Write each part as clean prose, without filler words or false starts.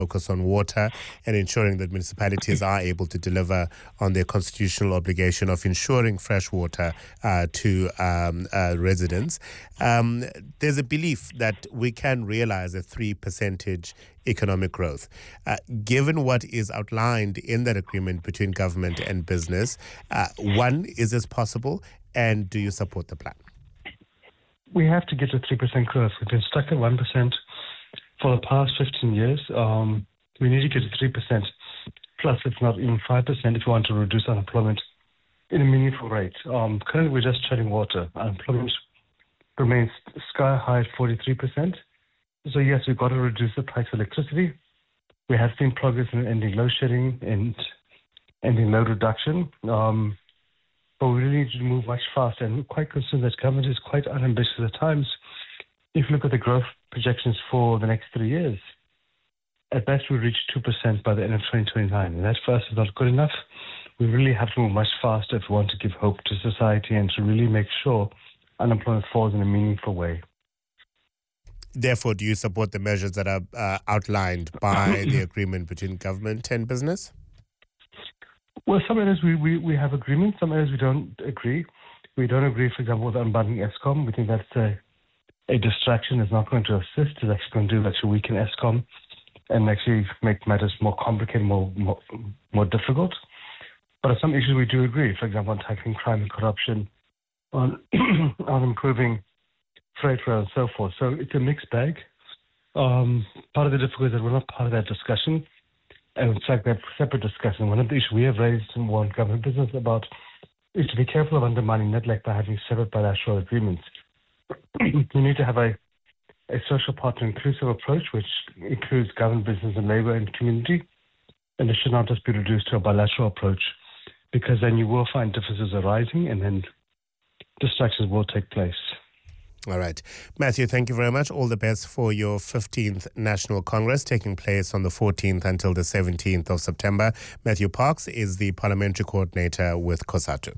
focus on water and ensuring that municipalities are able to deliver on their constitutional obligation of ensuring fresh water to residents. There's a belief that we can realize a 3% economic growth. Given what is outlined in that agreement between government and business, one, is this possible, and do you support the plan? We have to get to 3% growth. We've been stuck at 1% for the past 15 years. We need to get to 3%, plus if not even 5% if we want to reduce unemployment in a meaningful rate. Currently, we're just treading water. Unemployment remains sky high at 43%. So yes, we've got to reduce the price of electricity. We have seen progress in ending load shedding and ending load reduction. But we really need to move much faster. And we're quite concerned that government is quite unambitious at times. If you look at the growth projections for the next 3 years, at best we'll reach 2% by the end of 2029. And that for us is not good enough. We really have to move much faster if we want to give hope to society and to really make sure unemployment falls in a meaningful way. Therefore, do you support the measures that are outlined by the agreement between government and business? Well, some areas we have agreement, some areas we don't agree. We don't agree, for example, with unbundling Eskom. We think that's a distraction. It's not going to assist. It's actually going to weaken Eskom and actually make matters more complicated, more difficult. But on some issues we do agree, for example, on tackling crime and corruption, on improving freight rail and so forth. So it's a mixed bag. Part of the difficulty is that we're not part of that discussion. And it's like that separate discussion. One of the issues we have raised and warned government business about is to be careful of undermining NEDLAC by having separate bilateral agreements. We need to have a social partner inclusive approach, which includes government, business, and labor and community. And it should not just be reduced to a bilateral approach, because then you will find differences arising and then distractions will take place. All right. Matthew, thank you very much. All the best for your 15th National Congress taking place on the 14th until the 17th of September. Matthew Parks is the parliamentary coordinator with COSATU.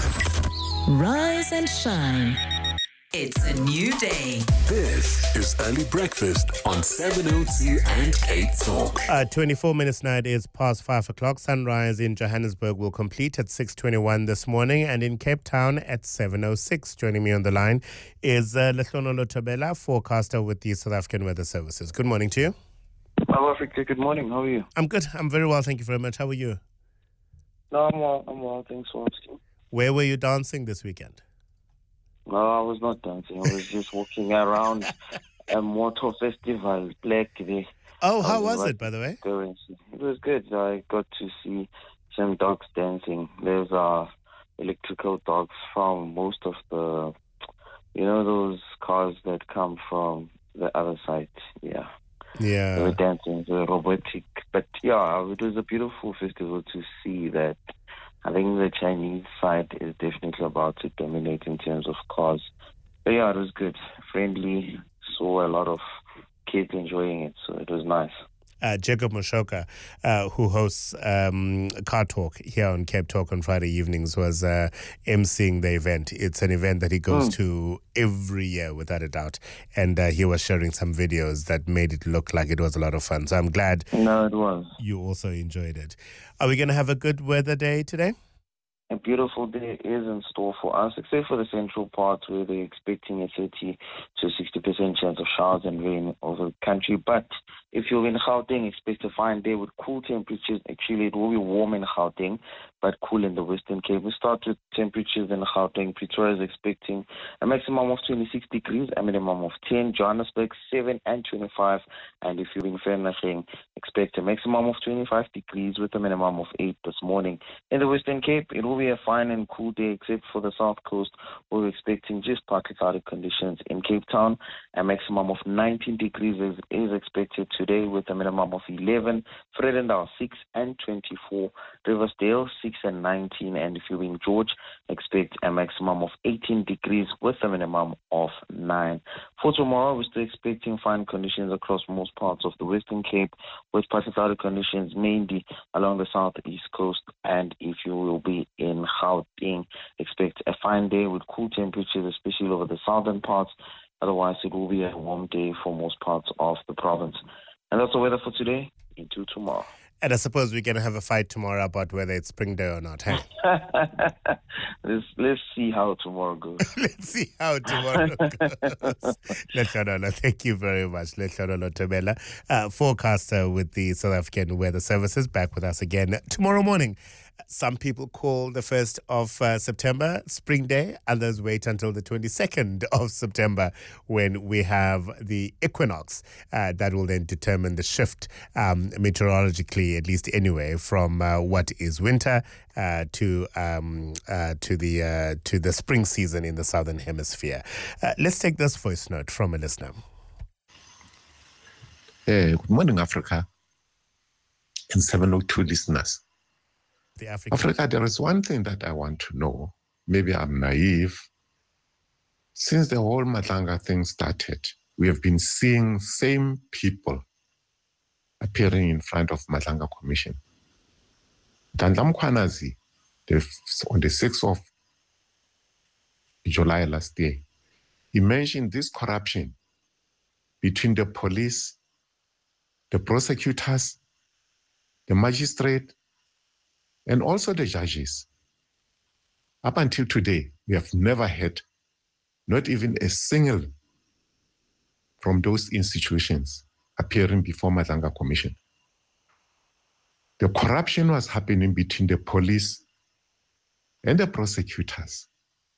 Rise and shine. It's a new day. This is Early Breakfast on 702 and Cape Talk. 24 minutes now, it is past 5 o'clock. Sunrise in Johannesburg will complete at 6:21 this morning, and in Cape Town at 7:06. Joining me on the line is Lehlono Lotobela, forecaster with the South African Weather Services. Good morning to you. Hello, Africa. Good morning. How are you? I'm good. I'm very well. Thank you very much. How are you? No, I'm well. Thanks for asking. Where were you dancing this weekend? No, I was not dancing. I was just walking around a motor festival, Black Day. Oh, how was it, by the way? It was good. I got to see some dogs dancing. There's electrical dogs from most of the, those cars that come from the other side. Yeah. Yeah. They were dancing. They were robotic. But yeah, it was a beautiful festival to see that. I think the Chinese side is definitely about to dominate in terms of cars. But yeah, it was good. Friendly. Saw a lot of kids enjoying it, so it was nice. Jacob Moshoka, who hosts Car Talk here on Cape Talk on Friday evenings, was emceeing the event. It's an event that he goes to every year, without a doubt. And he was sharing some videos that made it look like it was a lot of fun. So I'm glad it was. You also enjoyed it. Are we going to have a good weather day today? A beautiful day is in store for us, except for the central part where they're expecting a 30 to 60% chance of showers and rain over the country. But if you're in Gauteng, expect a fine day with cool temperatures. Actually, it will be warm in Gauteng, but cool in the Western Cape. We start with temperatures in Gauteng. Pretoria is expecting a maximum of 26 degrees, a minimum of 10. Johannesburg, 7 and 25. And if you're in Vereeniging, expect a maximum of 25 degrees with a minimum of 8 this morning. In the Western Cape, it will be a fine and cool day, except for the South Coast, where we're expecting just partly cloudy conditions. In Cape Town, a maximum of 19 degrees is expected today with a minimum of 11. Vredendal, 6 and 24. Riversdale, 6 and 19. And if you're in George, expect a maximum of 18 degrees with a minimum of 9. For tomorrow, we're still expecting fine conditions across most parts of the Western Cape, with partly cloudy conditions mainly along the southeast coast. And if you will be in Gauteng, expect a fine day with cool temperatures, especially over the southern parts. Otherwise, it will be a warm day for most parts of the province. And that's the weather for today. into tomorrow. And I suppose we're going to have a fight tomorrow about whether it's spring day or not, hey? Let's see how tomorrow goes. Let's see how tomorrow goes. Lehlonolo, thank you very much. Lehlonolo Thobela, forecaster with the South African Weather Services, back with us again tomorrow morning. Some people call the 1st of September Spring Day. Others wait until the 22nd of September when we have the equinox that will then determine the shift meteorologically, at least anyway, from what is winter to the spring season in the southern hemisphere. Let's take this voice note from a listener. Good morning, Africa, and 702 listeners. Africa, there is one thing that I want to know. Maybe I'm naive. Since the whole Madlanga thing started, we have been seeing same people appearing in front of Madlanga Commission. Dandla Mkhwanazi, on the 6th of July last year, he mentioned this corruption between the police, the prosecutors, the magistrate, and also the judges. Up until today, we have never had not even a single from those institutions appearing before Madlanga Commission. The corruption was happening between the police and the prosecutors.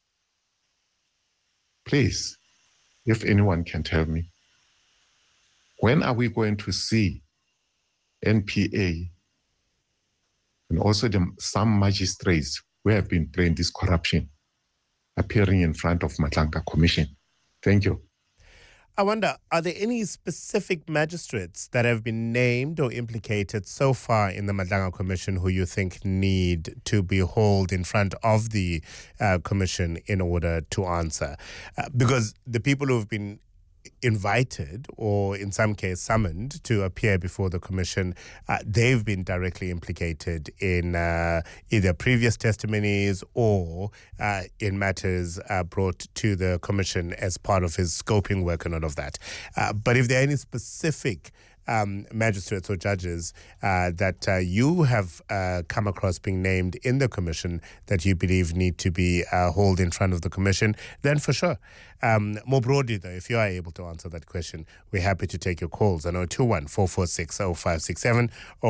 Please, if anyone can tell me, when are we going to see NPA and also some magistrates who have been playing this corruption appearing in front of Madlanga Commission? Thank you. I wonder, are there any specific magistrates that have been named or implicated so far in the Madlanga Commission who you think need to be hauled in front of the commission in order to answer? Because the people who have been invited or in some case summoned to appear before the commission, they've been directly implicated in either previous testimonies or in matters brought to the commission as part of his scoping work and all of that. But if there are any specific magistrates or judges that you have come across being named in the commission that you believe need to be hauled in front of the commission, then for sure. More broadly, though, if you are able to answer that question, we're happy to take your calls on 021-446-0567 or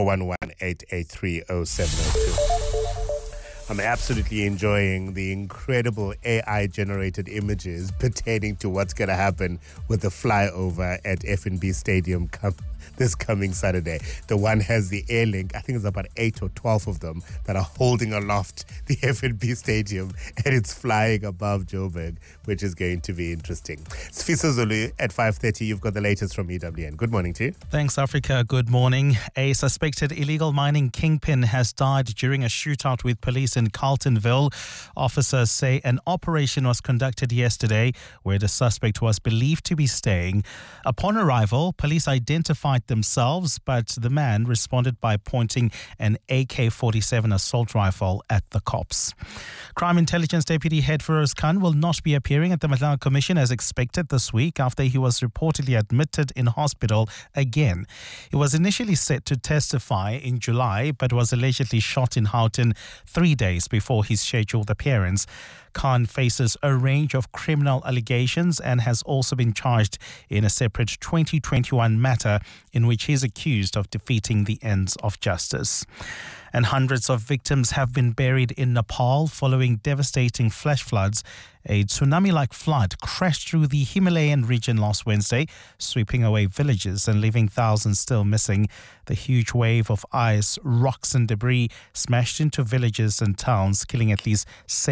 118830702. I'm absolutely enjoying the incredible AI-generated images pertaining to what's going to happen with the flyover at FNB Stadium this coming Saturday. The one has the air link. I think it's about 8 or 12 of them that are holding aloft the FNB Stadium, and it's flying above Joburg, which is going to be interesting. Sfiso Zulu at 5:30. You've got the latest from EWN. Good morning to you. Thanks, Africa. Good morning. A suspected illegal mining kingpin has died during a shootout with police in Carltonville. Officers say an operation was conducted yesterday where the suspect was believed to be staying. Upon arrival, police identified themselves, but the man responded by pointing an AK-47 assault rifle at the cops. Crime Intelligence Deputy Head Feroz Khan will not be appearing at the Madlanga Commission as expected this week after he was reportedly admitted in hospital again. He was initially set to testify in July, but was allegedly shot in Houghton 3 days before his scheduled appearance. Khan faces a range of criminal allegations and has also been charged in a separate 2021 matter in which he is accused of defeating the ends of justice. And hundreds of victims have been buried in Nepal following devastating flash floods. A tsunami-like flood crashed through the Himalayan region last Wednesday, sweeping away villages and leaving thousands still missing. The huge wave of ice, rocks and debris smashed into villages and towns, killing at least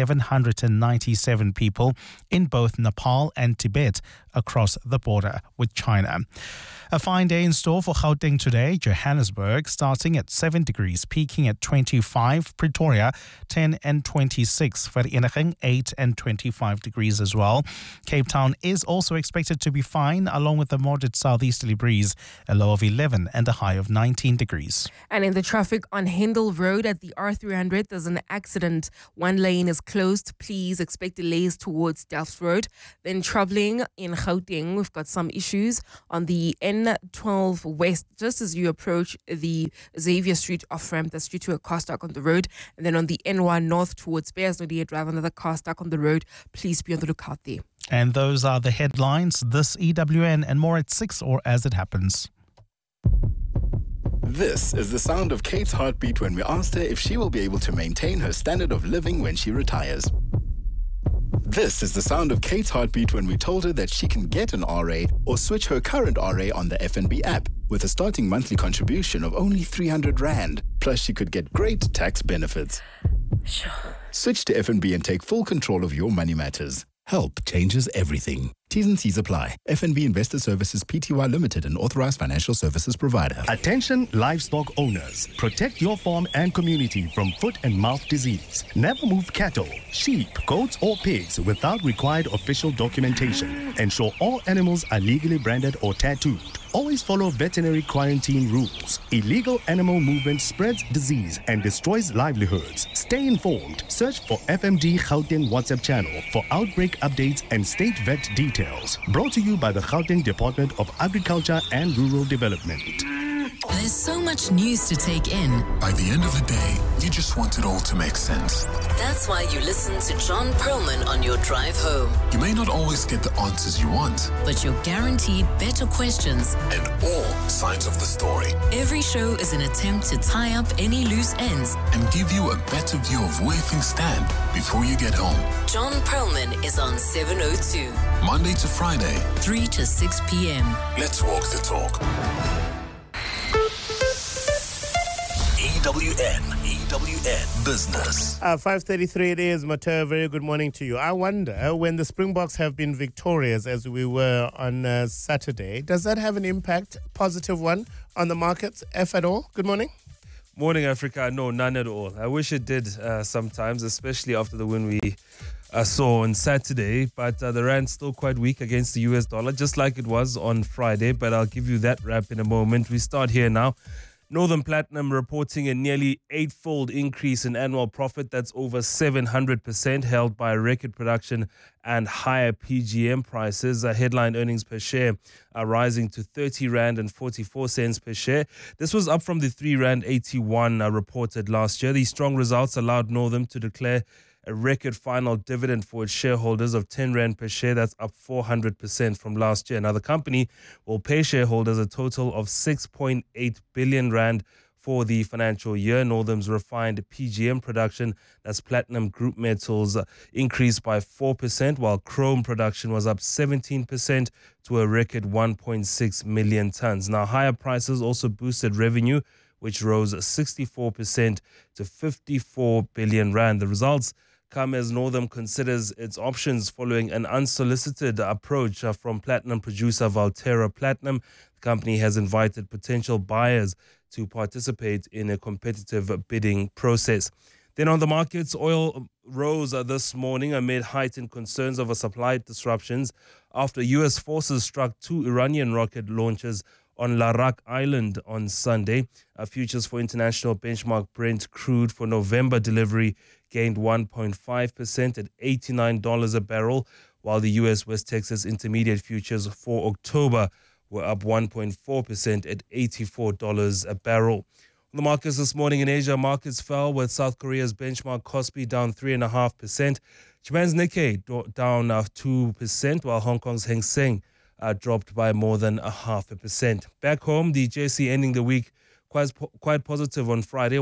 797 people in both Nepal and Tibet across the border with China. A fine day in store for Gauteng today. Johannesburg starting at 7 degrees, peaking at 25. Pretoria 10 and 26. Vereeniging 8 and 25 degrees as well. Cape Town is also expected to be fine, along with a moderate southeasterly breeze, a low of 11 and a high of 19 degrees. And in the traffic on Hindle Road at the R300, there's an accident. One lane is closed. Please expect delays towards Delft Road. Then traveling in Gauteng, we've got some issues on the N12 West, just as you approach the Xavier Street off-ramp. That's due to a car stuck on the road. And then on the N1 North towards Bears Nodia Drive, another car stuck on the road. Please be on the lookout there. And those are the headlines. This EWN and more at 6 or as it happens. This is the sound of Kate's heartbeat when we asked her if she will be able to maintain her standard of living when she retires. This is the sound of Kate's heartbeat when we told her that she can get an RA or switch her current RA on the FNB app with a starting monthly contribution of only 300 Rand. Plus, she could get great tax benefits. Sure. Switch to FNB and take full control of your money matters. Help changes everything. T's and C's apply. FNB Investor Services Pty Limited, an authorized financial services provider. Attention livestock owners. Protect your farm and community from foot and mouth disease. Never move cattle, sheep, goats or pigs without required official documentation. Ensure all animals are legally branded or tattooed. Always follow veterinary quarantine rules. Illegal animal movement spreads disease and destroys livelihoods. Stay informed. Search for FMD Gauteng WhatsApp channel for outbreak updates and state vet details. Brought to you by the Gauteng Department of Agriculture and Rural Development. There's so much news to take in. By the end of the day, you just want it all to make sense. That's why you listen to John Perlman on your drive home. You may not always get the answers you want, But you're guaranteed better questions. and all sides of the story, Every show is an attempt to tie up any loose ends. and give you a better view of where things stand before you get home. John Perlman is on 702, Monday to Friday, 3 to 6 p.m. let's walk the talk. EWN Business. 5:33 it is, Mateo. Very good morning to you. I wonder, when the Springboks have been victorious as we were on Saturday, does that have an impact, positive one, on the markets, if at all? Good morning. Morning, Africa. No, none at all. I wish it did sometimes, especially after the win we saw on Saturday. But the rand's still quite weak against the US dollar, just like it was on Friday. But I'll give you that wrap in a moment. We start here now. Northam Platinum reporting a nearly 8-fold increase in annual profit. That's over 700%, held by record production and higher PGM prices. Headline earnings per share are rising to 30 Rand and 44 cents per share. This was up from the 3 Rand 81 reported last year. These strong results allowed Northam to declare a record final dividend for its shareholders of 10 Rand per share. That's up 400% from last year. Now, the company will pay shareholders a total of 6.8 billion Rand for the financial year. Northam's refined PGM production, that's platinum group metals, increased by 4%, while chrome production was up 17% to a record 1.6 million tons. Now, higher prices also boosted revenue, which rose 64% to 54 billion Rand. The results come as Northam considers its options following an unsolicited approach from platinum producer Valterra Platinum. The company has invited potential buyers to participate in a competitive bidding process. Then on the markets, oil rose this morning amid heightened concerns over supply disruptions after U.S. forces struck 2 Iranian rocket launches on Larak Island on Sunday. Futures for international benchmark Brent crude for November delivery gained 1.5% at $89 a barrel, while the U.S. West Texas Intermediate futures for October were up 1.4% at $84 a barrel. On the markets this morning in Asia, markets fell with South Korea's benchmark Kospi down 3.5%. Japan's Nikkei down 2%, while Hong Kong's Hang Seng dropped by more than 0.5%. Back home, the JSE ending the week quite positive on Friday,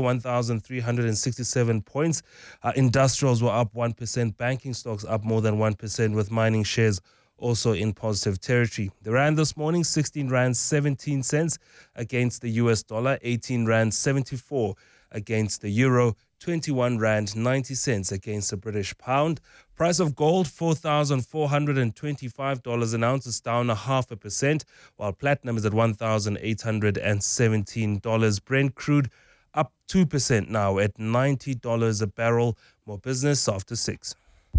1,367 points. Industrials were up 1%, banking stocks up more than 1%, with mining shares also in positive territory. The rand this morning, 16 Rand 17 cents against the US dollar, 18 Rand 74 against the euro, 21 Rand 90 cents against the British pound. Price of gold, $4,425 an ounce, is down 0.5%, while platinum is at $1,817. Brent crude up 2% now at $90 a barrel. More business after 6.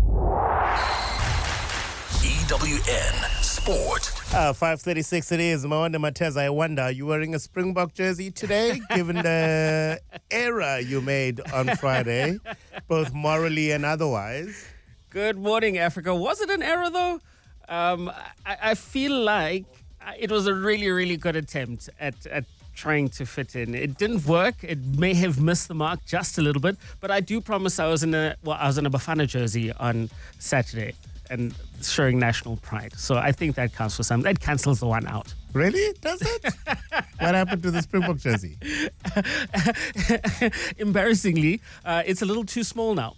EWN Sport. 5:36 it is. Mawanda Matez, I wonder, are you wearing a Springbok jersey today, given the error you made on Friday, both morally and otherwise? Good morning, Africa. Was it an error, though? I feel like it was a really, really good attempt at trying to fit in. It didn't work. It may have missed the mark just a little bit, but I do promise I was in a Bafana jersey on Saturday and showing national pride. So I think that counts for some. That cancels the one out. Really? Does it? What happened to the Springbok jersey? Embarrassingly, it's a little too small now.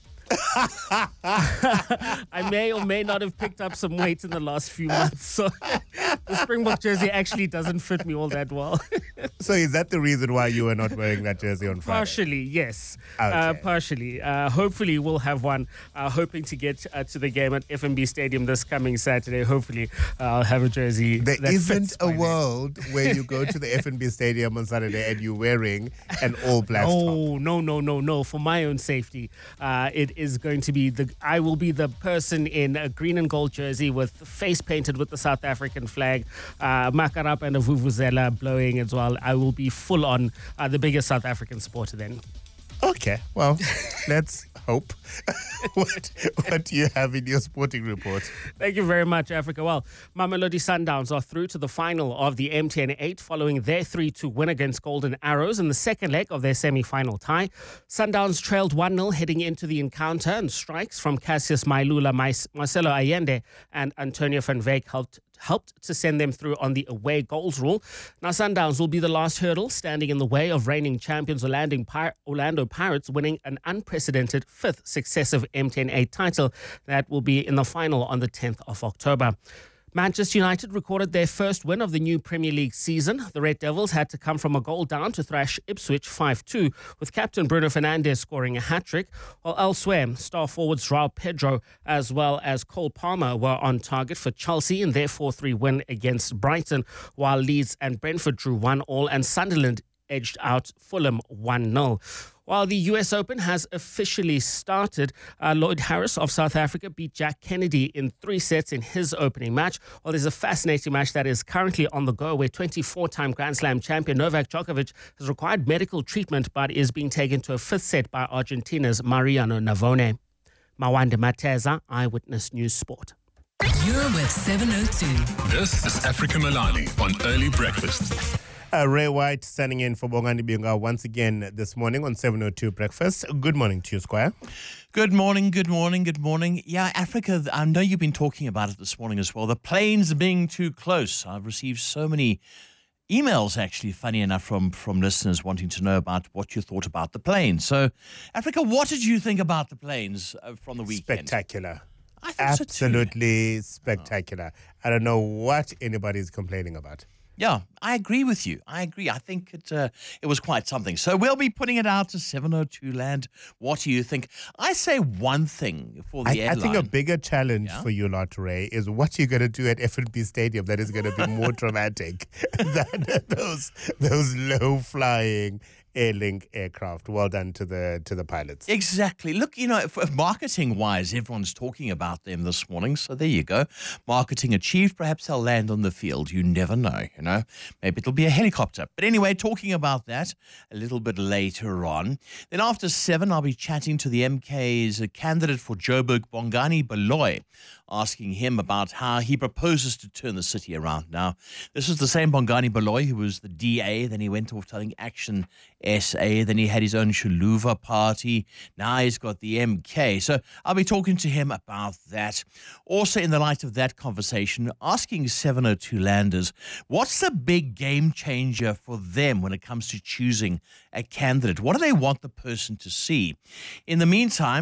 I may or may not have picked up some weight in the last few months, so the Springbok jersey actually doesn't fit me all that well. So is that the reason why you were not wearing that jersey on Friday? Partially, yes. Okay. Partially. Hopefully we'll have one. Hoping to get to the game at FNB Stadium this coming Saturday. Hopefully I'll have a jersey. There that isn't fits a my world where you go to the FNB Stadium on Saturday and you're wearing an all-black top. Oh, no. For my own safety, it is going to be I will be the person in a green and gold jersey with face painted with the South African flag, makarap and a vuvuzela blowing as well. I will be full on the biggest South African supporter then. Okay, well, let's hope. What do you have in your sporting report? Thank you very much, Africa. Well, Mamelodi Sundowns are through to the final of the MTN 8 following their 3-2 win against Golden Arrows in the second leg of their semi-final tie. Sundowns trailed 1-0 heading into the encounter, and strikes from Cassius Mailula, Marcelo Allende and Antonio van Wyk helped to send them through on the away goals rule. Now, Sundowns will be the last hurdle standing in the way of reigning champions Orlando Pirates winning an unprecedented 5th successive MTN 8 title that will be in the final on the 10th of October. Manchester United recorded their first win of the new Premier League season. The Red Devils had to come from a goal down to thrash Ipswich 5-2, with captain Bruno Fernandes scoring a hat-trick, while elsewhere, star forwards João Pedro as well as Cole Palmer were on target for Chelsea in their 4-3 win against Brighton, while Leeds and Brentford drew 1-1 and Sunderland edged out Fulham 1-0. While the US Open has officially started, Lloyd Harris of South Africa beat Jack Kennedy in 3 sets in his opening match. Well, there's a fascinating match that is currently on the go where 24-time Grand Slam champion Novak Djokovic has required medical treatment but is being taken to a 5th set by Argentina's Mariano Navone. Mawande Mateza, Eyewitness News Sport. You're with 702. This is Africa Milani on Early Breakfast. Ray White standing in for Bongani Bionga once again this morning on 702 Breakfast. Good morning to you, Squire. Good morning. Yeah, Africa, I know you've been talking about it this morning as well. The planes being too close. I've received so many emails, actually, funny enough, from listeners wanting to know about what you thought about the planes. So, Africa, what did you think about the planes from the weekend? Spectacular. I thought Absolutely spectacular. I don't know what anybody's complaining about. Yeah, I agree with you. I think it was quite something. So we'll be putting it out to 702 Land. What do you think? I say one thing for the airline. I think a bigger challenge for you lot, Ray, is what you're going to do at FNB Stadium that is going to be more dramatic than those low-flying Airlink aircraft. Well done to the pilots. Exactly. Look, marketing-wise, everyone's talking about them this morning. So there you go. Marketing achieved. Perhaps they'll land on the field. You never know, Maybe it'll be a helicopter. But anyway, talking about that a little bit later on. Then after 7, I'll be chatting to the MK's candidate for Joburg, Bongani Baloyi, asking him about how he proposes to turn the city around. Now, this is the same Bongani Baloyi who was the DA, then he went off telling Action SA, then he had his own Shaluva party, now he's got the MK. So I'll be talking to him about that. Also, in the light of that conversation, asking 702 Landers, what's the big game changer for them when it comes to choosing a candidate? What do they want the person to see? In the meantime,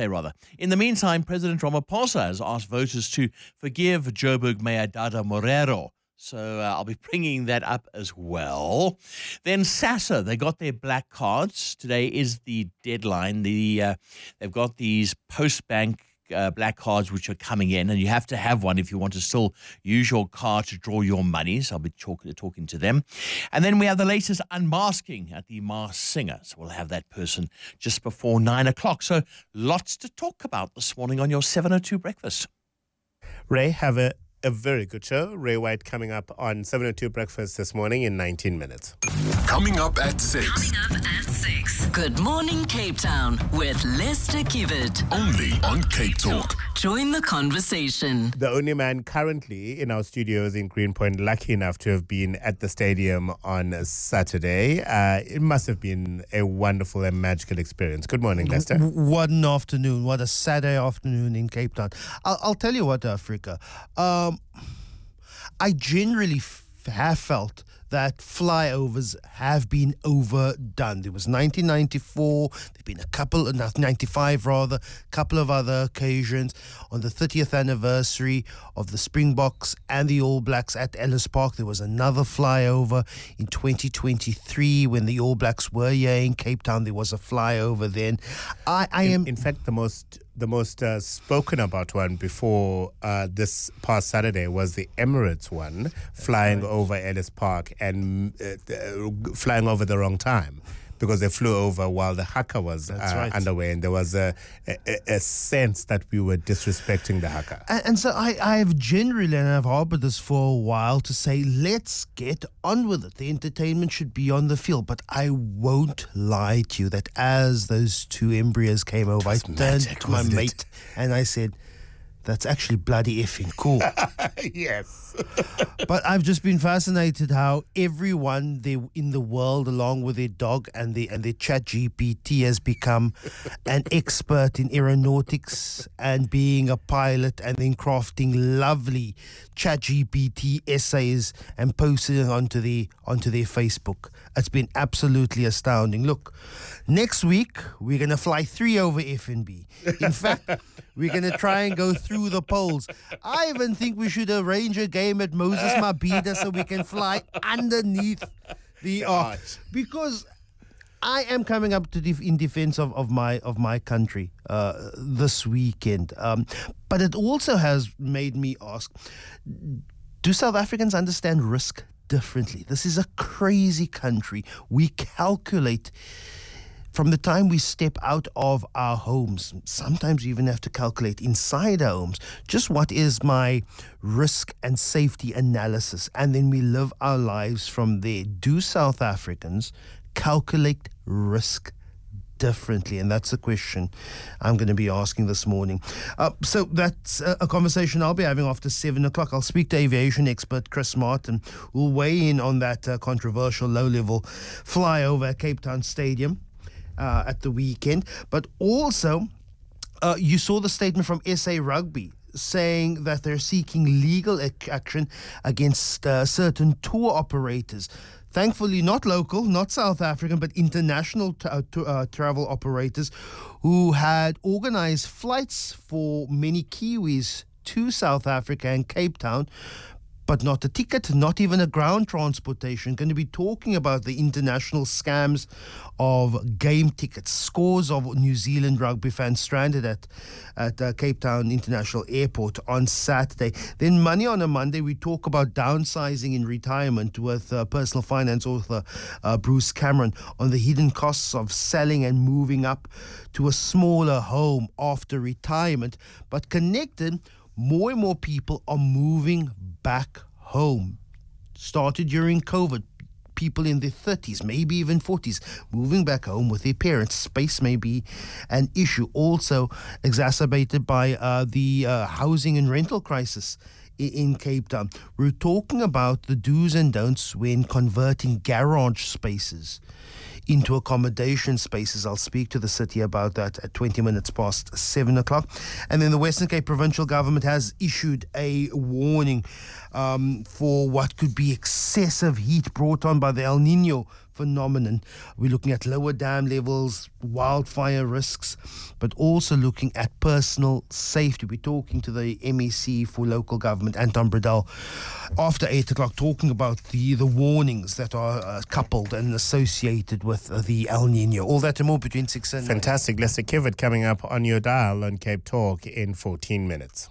President Ramaphosa has asked voters to forgive Joburg Mayor Dada Morero. So I'll be bringing that up as well. Then SASSA, they got their black cards. Today is the deadline. They've got these post-bank black cards which are coming in, and you have to have one if you want to still use your card to draw your money. So I'll be talking to them. And then we have the latest unmasking at the Masked Singer. So we'll have that person just before 9 o'clock. So lots to talk about this morning on your 702 Breakfast. Ray, have a very good show. Ray White coming up on 702 Breakfast this morning in 19 minutes. Coming up at 6. Good morning, Cape Town with Lester Kivet. Only on Cape Talk. Join the conversation. The only man currently in our studios in Greenpoint lucky enough to have been at the stadium on Saturday. It must have been a wonderful and magical experience. Good morning, Lester. What an afternoon. What a Saturday afternoon in Cape Town. I'll tell you what, Africa. I generally have felt that flyovers have been overdone. There was 1994, there've been a couple, 95 rather, a couple of other occasions. On the 30th anniversary of the Springboks and the All Blacks at Ellis Park, there was another flyover. In 2023, when the All Blacks were here in Cape Town, there was a flyover then. In fact, the most spoken about one before this past Saturday was the Emirates one, flying over Ellis Park and flying over the wrong time because they flew over while the haka was underway, and there was a sense that we were disrespecting the haka. And so I have generally, and I've harbored this for a while, to say, let's get on with it. The entertainment should be on the field. But I won't lie to you that as those two embryos came over, I turned to my mate and I said, that's actually bloody effing cool. Yes. But I've just been fascinated how everyone in the world, along with their dog and their ChatGPT, has become an expert in aeronautics and being a pilot, and then crafting lovely ChatGPT essays and posting it onto their Facebook. It's been absolutely astounding. Look, next week we're going to fly 3 over FNB. In fact, we're going to try and go through the polls. I even think we should arrange a game at Moses Mabhida so we can fly underneath the arch. Because I am coming up in defense of my country this weekend. But it also has made me ask, do South Africans understand risk differently? This is a crazy country. We calculate from the time we step out of our homes. Sometimes we even have to calculate inside our homes, just what is my risk and safety analysis, and then we live our lives from there. Do South Africans calculate risk differently? And that's the question I'm going to be asking this morning. So that's a conversation I'll be having after 7 o'clock. I'll speak to aviation expert Chris Martin, who'll weigh in on that controversial low-level flyover at Cape Town Stadium at the weekend. But also, you saw the statement from SA Rugby saying that they're seeking legal action against certain tour operators. Thankfully, not local, not South African, but international travel operators who had organized flights for many Kiwis to South Africa and Cape Town, but not a ticket, not even a ground transportation. Going to be talking about the international scams of game tickets. Scores of New Zealand rugby fans stranded at Cape Town International Airport on Saturday. Then Money on a Monday, we talk about downsizing in retirement with personal finance author Bruce Cameron on the hidden costs of selling and moving up to a smaller home after retirement. But connected, more and more people are moving back home. Started during COVID. People in their 30s, maybe even 40s, moving back home with their parents. Space may be an issue. Also exacerbated by the housing and rental crisis in Cape Town. We're talking about the do's and don'ts when converting garage spaces into accommodation spaces. I'll speak to the city about that at 20 minutes past 7 o'clock. And then the Western Cape Provincial Government has issued a warning for what could be excessive heat brought on by the El Nino phenomenon. We're looking at lower dam levels, wildfire risks, but also looking at personal safety. We're talking to the MEC for local government, Anton Bredell, after 8 o'clock, talking about the warnings that are coupled and associated with the El Nino. All that and more between 6 and 9. Fantastic. Lester Kivitt coming up on your dial on Cape Talk in 14 minutes.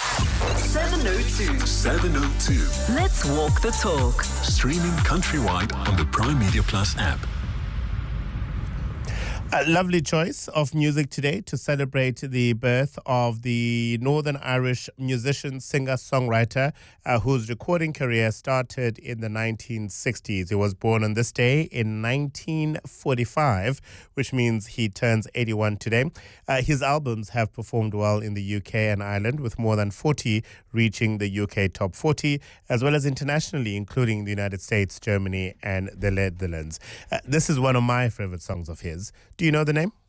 702. 702. Let's walk the talk. Streaming countrywide on the Prime Media Plus app. A lovely choice of music today to celebrate the birth of the Northern Irish musician, singer, songwriter, whose recording career started in the 1960s. He was born on this day in 1945, which means he turns 81 today. His albums have performed well in the UK and Ireland, with more than 40 reaching the UK top 40, as well as internationally, including the United States, Germany, and the Netherlands. This is one of my favorite songs of his. Do you know the name?